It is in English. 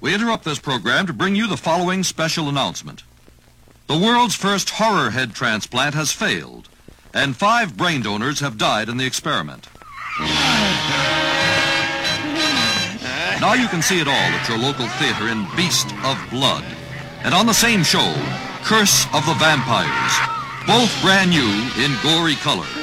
We interrupt this program to bring you the following special announcement. The world's first horror head transplant has failed, and 5 brain donors have died in the experiment. Now you can see it all at your local theater in Beast of Blood. And on the same show, Curse of the Vampires. Both brand new in gory color.